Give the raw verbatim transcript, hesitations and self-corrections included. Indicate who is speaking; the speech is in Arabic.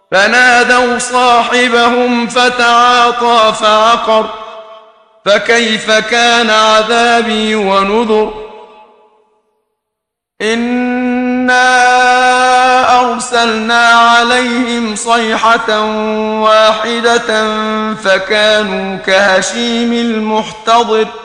Speaker 1: فنادوا صاحبهم فتعاطى فعقر فكيف كان عذابي ونذر إنا أرسلنا عليهم صيحة واحدة فكانوا كهشيم المحتضر